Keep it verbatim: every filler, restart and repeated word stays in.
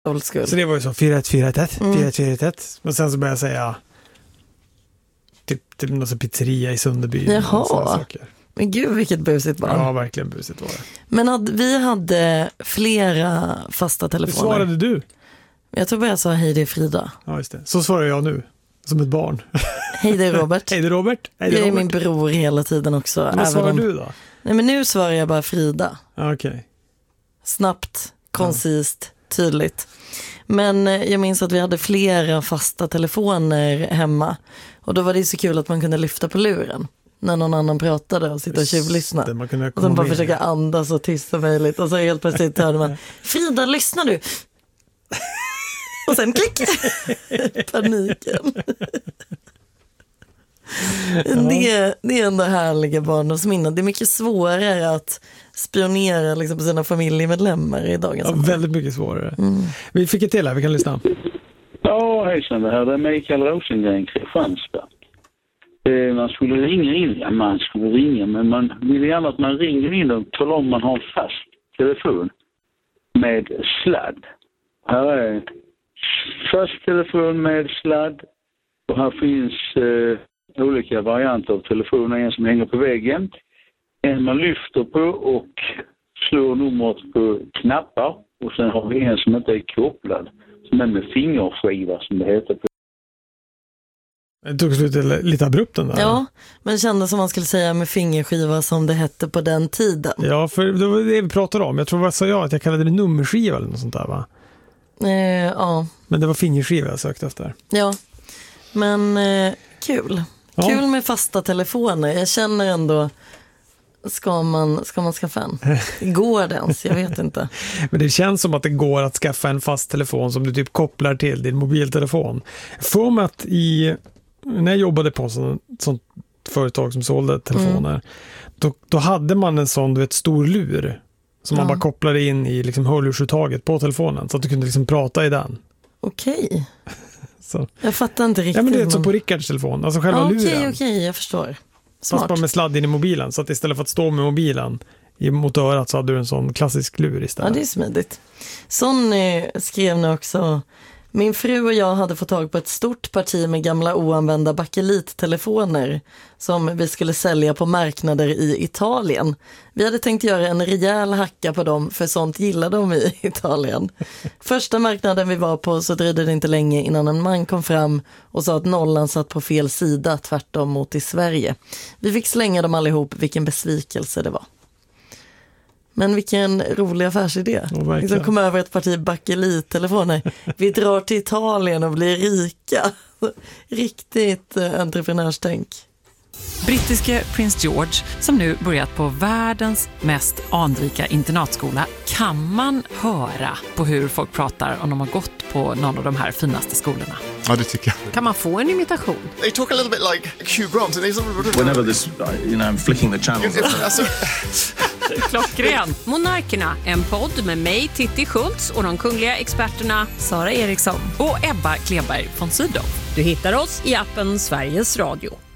old school. Så det var ju så fyra ett fyra ett, fyra ett fyra ett. Men sen så började jag säga typ, typ någon pizzeria i Sunderby. Jaha. Men gud, vilket busigt barn. Ja, verkligen busigt var det. Men hade, vi hade flera fasta telefoner. Hur svarade du? Jag tror bara jag sa hej, det är Frida. Ja, just det. Så svarar jag nu. Som ett barn. Hej, det är Robert. Hej, det är Robert. Hej, det är jag är Robert. min bror hela tiden också. Men vad svarar om... du då? Nej, men nu svarar jag bara Frida. Okej. Okay. Snabbt, koncist, ja. Tydligt. Men jag minns att vi hade flera fasta telefoner hemma. Och då var det så kul att man kunde lyfta på luren när någon annan pratade och sitta och tjuvlyssna. Det, man kunde och sen bara med. försöka andas och tysta möjligt. Och så helt plötsligt hörde man, Frida, lyssnar du? Och sen klick. Paniken. Ja. Det, det är ändå härliga barndomsminnen. Det är mycket svårare att spionera liksom, på sina familjemedlemmar i dagens ja, väldigt mycket svårare. Mm. Vi fick ett till här, vi kan lyssna. Ja, hejsan, det här är Mikael Rosengren, Kristianstad. Eh, man skulle ringa in, ja, man skulle ringa, men man vill gärna att man ringer in och talar om man har en fast telefon med sladd. Här är fast telefon med sladd och här finns eh, olika varianter av telefoner. En som hänger på väggen, en man lyfter på och slår numret på knappar, och sen har vi en som inte är kopplad, som är med fingerskiva som det heter. Det tog slut lite abrupt den där. Ja, men kändes som man skulle säga med fingerskiva som det hette på den tiden. Ja, för det var det vi pratade om. Jag tror vad sa jag att jag kallade det nummerskiva eller något sånt där, va? Eh, ja. Men det var fingerskiva jag sökte efter. Ja, men eh, kul. Ja. Kul med fasta telefoner. Jag känner ändå, ska man, ska man skaffa en? Går det ens? Jag vet inte. Men det känns som att det går att skaffa en fast telefon som du typ kopplar till din mobiltelefon. För mig att i, när jag jobbade på ett sånt, sånt företag som sålde telefoner, mm. då, då hade man en sån, du vet, stor lur som ja. man bara kopplade in i liksom hörlursuttaget på telefonen så att du kunde liksom prata i den. Okej. Så. Jag fattar inte riktigt. Ja, men det är som på Rickards telefon, alltså själva ja, luren. Okej, okej, jag förstår. Smart. Fast bara med sladd in i mobilen, så att istället för att stå med mobilen mot örat så hade du en sån klassisk lur istället. Ja, det är smidigt. Sonny skrev nu också: min fru och jag hade fått tag på ett stort parti med gamla oanvända bakelittelefoner som vi skulle sälja på marknader i Italien. Vi hade tänkt göra en rejäl hacka på dem, för sånt gillade de i Italien. Första marknaden vi var på så dröjde det inte länge innan en man kom fram och sa att nollan satt på fel sida, tvärtom mot i Sverige. Vi fick slänga dem allihop, vilken besvikelse det var. Men vilken rolig affärsidé. Oh, liksom kom över ett parti bakelittelefoner. Vi drar till Italien och blir rika. Riktigt eh, entreprenörstänk. Brittiske prins George, som nu börjat på världens mest anrika internatskola, kan man höra på hur folk pratar om de har gått på någon av de här finaste skolorna. Ja, det tycker jag. Kan man få en imitation? They talk a little bit like Hugh Grant. And he's... Whenever this, you know, I'm flicking the channels. Klockren. Monarkerna, en podd med mig, Titti Schultz, och de kungliga experterna Sara Eriksson och Ebba Kleberg von Sydow. Du hittar oss i appen Sveriges Radio.